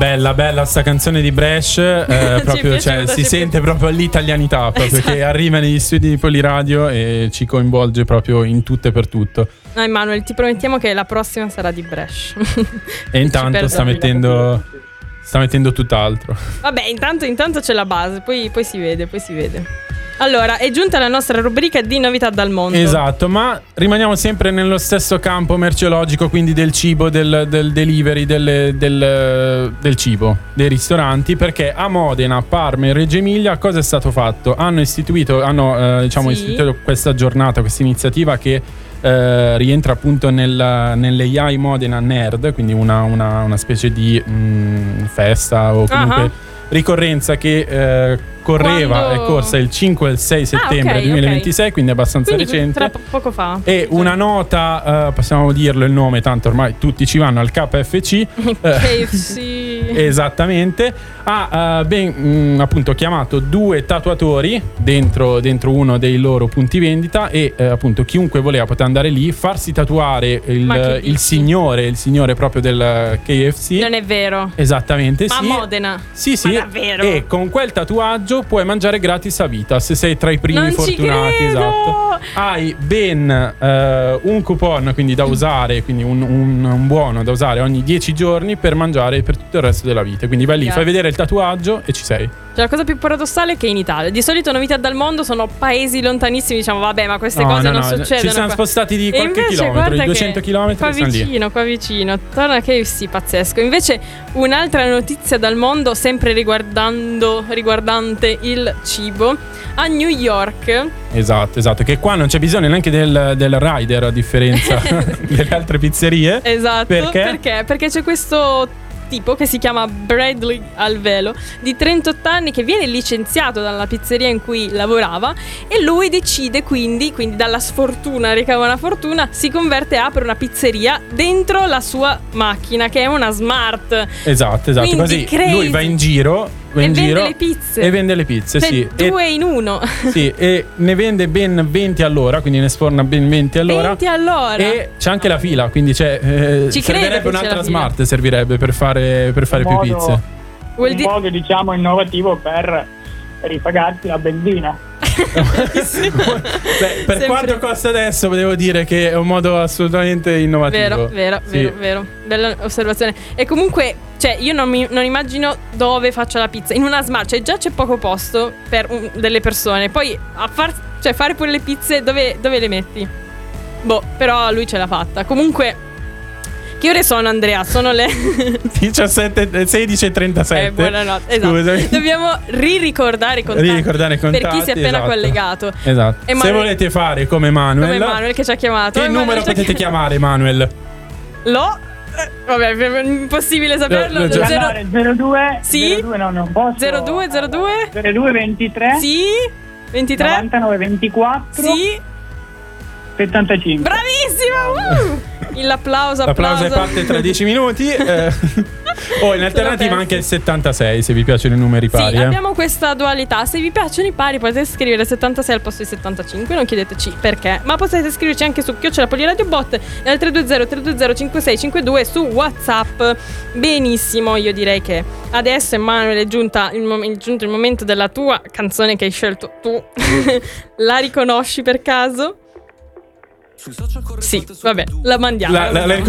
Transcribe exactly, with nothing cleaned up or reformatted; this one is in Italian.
Bella, bella sta canzone di Bresh, eh, proprio, cioè, si sente proprio l'italianità, proprio esatto. Che arriva negli studi di Poliradio e ci coinvolge proprio in tutto e per tutto. No, Emanuele, ti promettiamo che la prossima sarà di Bresh. E intanto sta mettendo, sta mettendo tutt'altro. Vabbè, intanto, intanto c'è la base, poi, poi si vede, poi si vede. Allora, è giunta la nostra rubrica di novità dal mondo. Esatto, ma rimaniamo sempre nello stesso campo merceologico, quindi del cibo, del, del delivery, del, del, del cibo, dei ristoranti, perché a Modena, Parma e Reggio Emilia cosa è stato fatto? Hanno istituito, hanno eh, diciamo sì. istituito questa giornata, questa iniziativa che eh, rientra appunto nel, nelle A I Modena Nerd, quindi una, una, una specie di mh, festa o comunque uh-huh. ricorrenza che eh, correva, Quando... è corsa il cinque e il sei settembre ah, okay, duemilaventisei, okay. Quindi abbastanza quindi recente. Tra po- poco fa. E una nota, uh, possiamo dirlo il nome, tanto ormai tutti ci vanno, al K F C. K F C. Esattamente. Ha uh, ben mh, appunto chiamato due tatuatori dentro, dentro uno dei loro punti vendita e uh, appunto chiunque voleva poteva andare lì, farsi tatuare il, il signore, il signore proprio del K F C. Non è vero. Esattamente. Ma sì. a Modena. Sì, sì. Ma davvero? E con quel tatuaggio puoi mangiare gratis a vita se sei tra i primi non fortunati. Ci esatto. Hai ben uh, un coupon quindi da usare, quindi un, un, un buono da usare ogni dieci giorni per mangiare per tutto il resto della vita. Quindi vai lì, yeah. fai vedere il tatuaggio e ci sei. Cioè, la cosa più paradossale è che in Italia di solito novità dal mondo sono paesi lontanissimi, diciamo vabbè, ma queste no, cose no, non no, succedono. Ci siamo qua. spostati di qualche chilometro, di duecento chilometri. Qua vicino, qua vicino. Torna a K F C, pazzesco. Invece un'altra notizia dal mondo, sempre riguardando riguardante il cibo, a New York. Esatto, esatto, che qua non c'è bisogno neanche del, del rider a differenza delle altre pizzerie. Esatto, perché? Perché? Perché c'è questo tipo che si chiama Bradley Alvelo, di trentotto anni, che viene licenziato dalla pizzeria in cui lavorava e lui decide quindi, quindi dalla sfortuna ricava una fortuna, si converte e apre una pizzeria dentro la sua macchina che è una Smart. Esatto, esatto, quindi così crazy. Lui va in giro Va e in vende giro le pizze e vende le pizze, cioè, sì, due e, in uno. Sì, e ne vende ben venti all'ora, quindi ne sforna ben venti all'ora. venti all'ora. E c'è anche la fila, quindi c'è eh, Ci servirebbe un'altra Smart, fila. servirebbe per fare per fare più modo, pizze. Un di- modo diciamo innovativo per ripagarsi la benzina. Beh, per Sempre. quanto costa adesso, devo dire che è un modo assolutamente innovativo. Vero, vero, sì. vero, vero. Bella osservazione. E comunque, cioè, io non mi non immagino dove faccia la pizza. In una Smart, cioè già c'è poco posto per un, delle persone. Poi a far, cioè, fare pure le pizze, dove, dove le metti? Boh, però lui ce l'ha fatta. Comunque, che ore sono, Andrea? Sono le diciassette, sedici e trentasette. Eh, buonanotte. Esatto. Scusami. Dobbiamo riricordare i contatti, riricordare i contatti per chi si è appena esatto. collegato. Esatto. Emanuele, se volete fare come Emanuel, come Emanuel che ci ha chiamato. Che Emanuel numero potete chiamare, Emanuel? Lo eh, vabbè, è impossibile saperlo. Lo, zero due Sì? zero due no, non posso. zero due zero due zero due ventitré Sì? ventitré novantanove ventiquattro Sì? settantacinque. Bravissimo! Uh! L'applauso, L'applauso parte tra dieci minuti. eh. O in alternativa anche il settantasei, se vi piacciono i numeri pari. Sì, eh. abbiamo questa dualità. Se vi piacciono i pari potete scrivere settantasei al posto di settantacinque, non chiedeteci perché. Ma potete scriverci anche su chiocciola Poliradio Bot e al tre due zero tre due zero cinque sei cinque due su WhatsApp. Benissimo, io direi che adesso, Emanuele, è, giunta il mom- è giunto il momento della tua canzone che hai scelto tu. La riconosci per caso? Sì, vabbè, la mandiamo. La, la, la